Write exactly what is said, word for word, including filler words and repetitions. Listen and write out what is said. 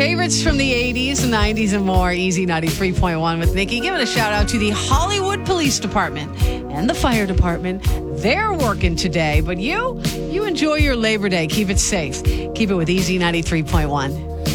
Favorites from the eighties, nineties, and more. Easy ninety-three point one with Nikki. Giving a shout out to the Hollywood Police Department and the Fire Department. They're working today, but you, you enjoy your Labor Day. Keep it safe. Keep it with Easy ninety-three point one.